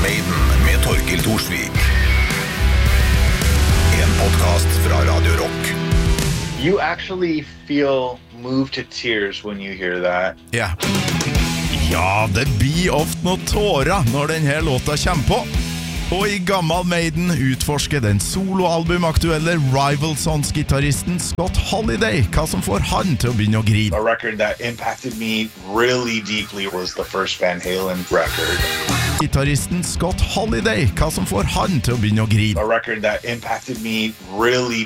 Maiden med Torkil Thorsvik. En podcast fra Radio Rock. You actually feel moved to tears when you hear that. Ja. Ja, det blir ofte noe tårer når denne låta kommer på. Og i Gammal Maiden utforsker den soloalbumaktuelle Rival Sons-gitarristen Scott Holiday hva som får han til å begynne å grine. A record that impacted me really deeply was the first Van Halen record. Gitarristen Scott Holiday hva som får han til å begynne å grine. A record that impacted me really